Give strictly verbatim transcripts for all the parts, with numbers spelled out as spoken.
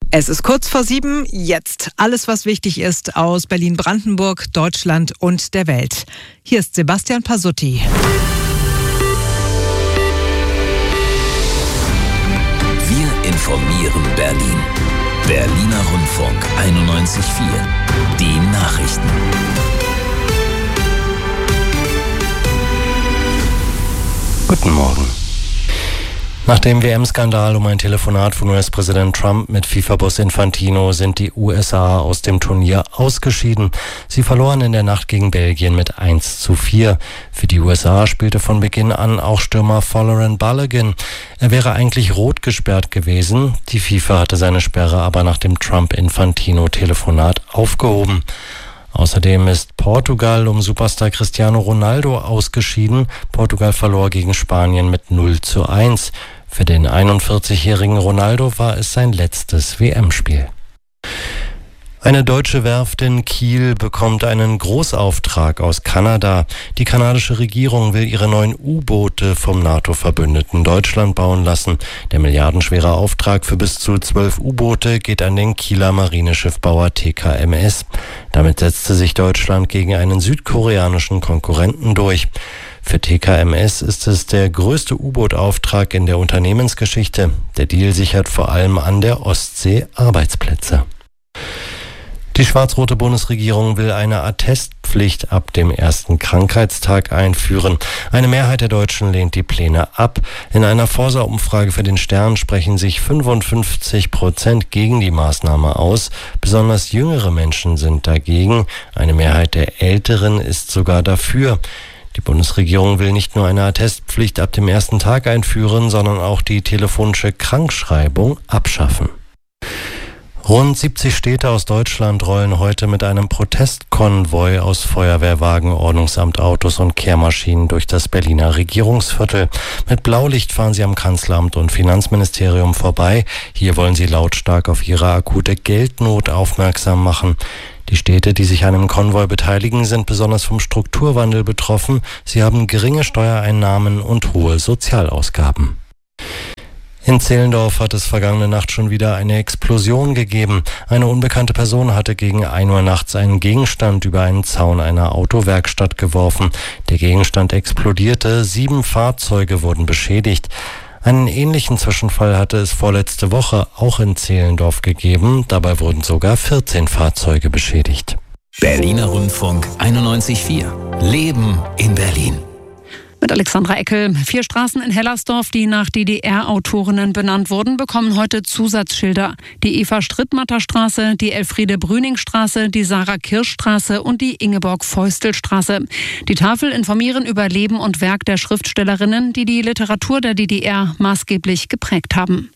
Es ist kurz vor sieben, jetzt alles, was wichtig ist aus Berlin-Brandenburg, Deutschland und der Welt. Hier ist Sebastian Pasutti. Wir informieren Berlin. Berliner Rundfunk einundneunzig Komma vier. Die Nachrichten. Guten Morgen. Nach dem W M-Skandal um ein Telefonat von U S-Präsident Trump mit FIFA-Boss Infantino sind die U S A aus dem Turnier ausgeschieden. Sie verloren in der Nacht gegen Belgien mit eins zu vier. Für die U S A spielte von Beginn an auch Stürmer Folarin Balogun. Er wäre eigentlich rot gesperrt gewesen. Die FIFA hatte seine Sperre aber nach dem Trump-Infantino-Telefonat aufgehoben. Außerdem ist Portugal um Superstar Cristiano Ronaldo ausgeschieden. Portugal verlor gegen Spanien mit null zu eins. Für den einundvierzigjährigen Ronaldo war es sein letztes W M-Spiel. Eine deutsche Werft in Kiel bekommt einen Großauftrag aus Kanada. Die kanadische Regierung will ihre neuen U-Boote vom NATO-Verbündeten Deutschland bauen lassen. Der milliardenschwere Auftrag für bis zu zwölf U-Boote geht an den Kieler Marineschiffbauer T K M S. Damit setzte sich Deutschland gegen einen südkoreanischen Konkurrenten durch. Für T K M S ist es der größte U-Boot-Auftrag in der Unternehmensgeschichte. Der Deal sichert vor allem an der Ostsee Arbeitsplätze. Die schwarz-rote Bundesregierung will eine Attestpflicht ab dem ersten Krankheitstag einführen. Eine Mehrheit der Deutschen lehnt die Pläne ab. In einer Forsa-Umfrage für den Stern sprechen sich fünfundfünfzig Prozent gegen die Maßnahme aus. Besonders jüngere Menschen sind dagegen. Eine Mehrheit der Älteren ist sogar dafür. Die Bundesregierung will nicht nur eine Attestpflicht ab dem ersten Tag einführen, sondern auch die telefonische Krankschreibung abschaffen. Rund siebzig Städte aus Deutschland rollen heute mit einem Protestkonvoi aus Feuerwehrwagen, Ordnungsamt, Autos und Kehrmaschinen durch das Berliner Regierungsviertel. Mit Blaulicht fahren sie am Kanzleramt und Finanzministerium vorbei. Hier wollen sie lautstark auf ihre akute Geldnot aufmerksam machen. Die Städte, die sich an dem Konvoi beteiligen, sind besonders vom Strukturwandel betroffen. Sie haben geringe Steuereinnahmen und hohe Sozialausgaben. In Zehlendorf hat es vergangene Nacht schon wieder eine Explosion gegeben. Eine unbekannte Person hatte gegen ein Uhr nachts einen Gegenstand über einen Zaun einer Autowerkstatt geworfen. Der Gegenstand explodierte, sieben Fahrzeuge wurden beschädigt. Einen ähnlichen Zwischenfall hatte es vorletzte Woche auch in Zehlendorf gegeben. Dabei wurden sogar vierzehn Fahrzeuge beschädigt. Berliner Rundfunk einundneunzig Komma vier. Leben in Berlin. Mit Alexandra Eckel. Vier Straßen in Hellersdorf, die nach D D R-Autorinnen benannt wurden, bekommen heute Zusatzschilder. Die Eva-Strittmatter-Straße, die Elfriede-Brüning-Straße, die Sarah-Kirsch-Straße und die Ingeborg-Feustel-Straße. Die Tafel informieren über Leben und Werk der Schriftstellerinnen, die die Literatur der D D R maßgeblich geprägt haben.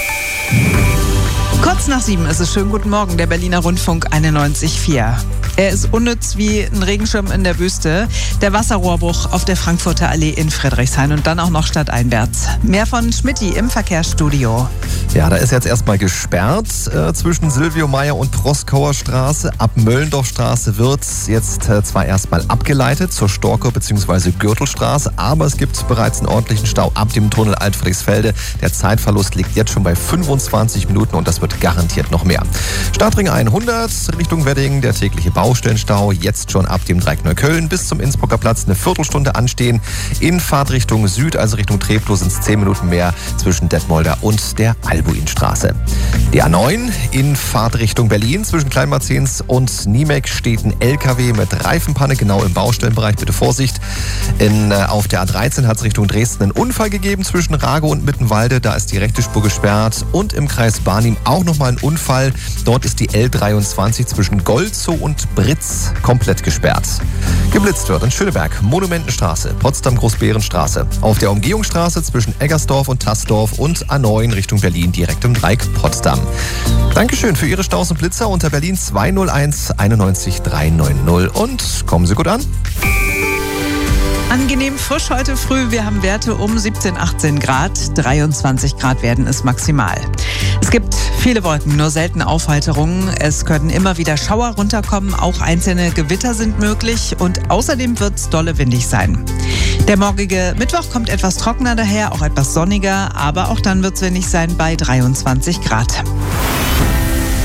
Kurz nach sieben ist es. Schönen guten Morgen, der Berliner Rundfunk einundneunzig Komma vier. Er ist unnütz wie ein Regenschirm in der Wüste. Der Wasserrohrbruch auf der Frankfurter Allee in Friedrichshain und dann auch noch stadteinwärts. Mehr von Schmitty im Verkehrsstudio. Ja, da ist jetzt erstmal gesperrt äh, zwischen Silvio Meyer und Proskauer Straße. Ab Möllendorfstraße wird jetzt äh, zwar erstmal abgeleitet zur Storkow bzw. Gürtelstraße, aber es gibt bereits einen ordentlichen Stau ab dem Tunnel Altfriesfelde. Der Zeitverlust liegt jetzt schon bei fünfundzwanzig Minuten und das wird garantiert noch mehr. Stadtring hundert Richtung Wedding, der tägliche Baustellenstau jetzt schon ab dem Dreieck Neukölln bis zum Innsbrucker Platz eine Viertelstunde anstehen. In Fahrtrichtung Süd, also Richtung Treptow, sind es zehn Minuten mehr zwischen Detmolder und der Albuinstraße. Die A neun in Fahrtrichtung Berlin zwischen Kleinmarzens und Niemek steht ein L K W mit Reifenpanne, genau im Baustellenbereich, bitte Vorsicht. In, äh, auf der A dreizehn hat es Richtung Dresden einen Unfall gegeben zwischen Rago und Mittenwalde, da ist die rechte Spur gesperrt und im Kreis Barnim auch nochmal ein Unfall. Dort ist die L dreiundzwanzig zwischen Golzow und Britz komplett gesperrt. Geblitzt wird in Schöneberg, Monumentenstraße, Potsdam-Großbärenstraße. Auf der Umgehungsstraße zwischen Eggersdorf und Tassdorf und A neun Richtung Berlin direkt im Dreieck Potsdam. Dankeschön für Ihre Staus und Blitzer unter Berlin zwei null eins einundneunzig drei neun null und kommen Sie gut an. Angenehm frisch heute früh. Wir haben Werte um siebzehn, achtzehn Grad. dreiundzwanzig Grad werden es maximal. Es gibt viele Wolken, nur selten Aufheiterungen. Es können immer wieder Schauer runterkommen. Auch einzelne Gewitter sind möglich. Und außerdem wird es dolle windig sein. Der morgige Mittwoch kommt etwas trockener daher, auch etwas sonniger. Aber auch dann wird es windig sein bei dreiundzwanzig Grad.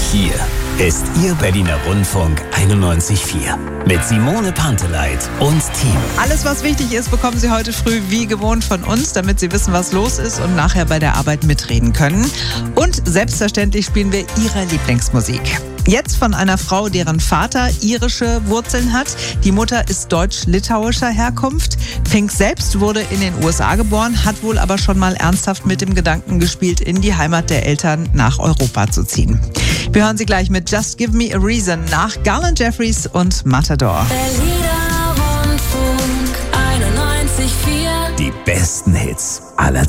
Hier ist Ihr Berliner Rundfunk einundneunzig Komma vier mit Simone Panteleit und Team. Alles, was wichtig ist, bekommen Sie heute früh wie gewohnt von uns, damit Sie wissen, was los ist und nachher bei der Arbeit mitreden können. Und selbstverständlich spielen wir Ihre Lieblingsmusik. Jetzt von einer Frau, deren Vater irische Wurzeln hat. Die Mutter ist deutsch-litauischer Herkunft. Pink selbst wurde in den U S A geboren, hat wohl aber schon mal ernsthaft mit dem Gedanken gespielt, in die Heimat der Eltern nach Europa zu ziehen. Wir hören sie gleich mit Just Give Me a Reason nach Garland Jeffries und Matador. Berliner Rundfunk einundneunzig Komma vier. Die besten Hits aller